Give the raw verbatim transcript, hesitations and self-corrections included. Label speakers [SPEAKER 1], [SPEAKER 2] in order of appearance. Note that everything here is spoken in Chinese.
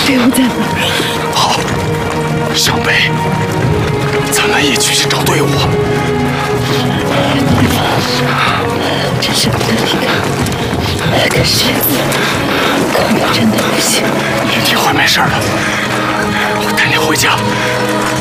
[SPEAKER 1] 队伍在哪儿？
[SPEAKER 2] 好，向北，咱们一起去找队伍。
[SPEAKER 1] 这是我的脸，可是恐怕真的不行。
[SPEAKER 2] 一定会没事的，我带你回家。